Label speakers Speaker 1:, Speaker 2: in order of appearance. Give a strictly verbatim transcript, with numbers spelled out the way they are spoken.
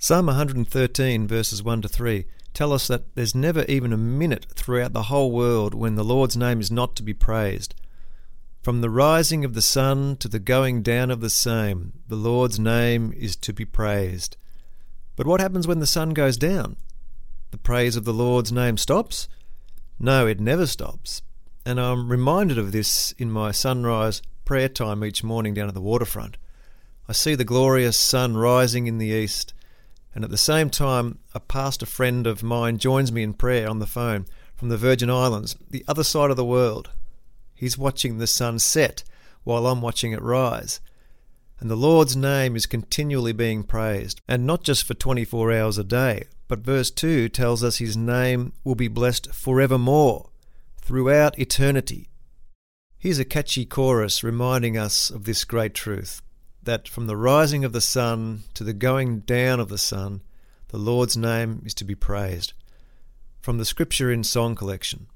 Speaker 1: Psalm one hundred thirteen verses one to three tell us that there's never even a minute throughout the whole world when the Lord's name is not to be praised. From the rising of the sun to the going down of the same, the Lord's name is to be praised. But what happens when the sun goes down? The praise of the Lord's name stops? No, it never stops. And I'm reminded of this in my sunrise prayer time each morning down at the waterfront. I see the glorious sun rising in the east, and at the same time a pastor friend of mine joins me in prayer on the phone from the Virgin Islands, the other side of the world. He's watching the sun set while I'm watching it rise. And the Lord's name is continually being praised, and not just for twenty-four hours a day, but verse two tells us his name will be blessed forevermore, throughout eternity. Here's a catchy chorus reminding us of this great truth, that from the rising of the sun to the going down of the sun, the Lord's name is to be praised. From the Scripture in Song Collection.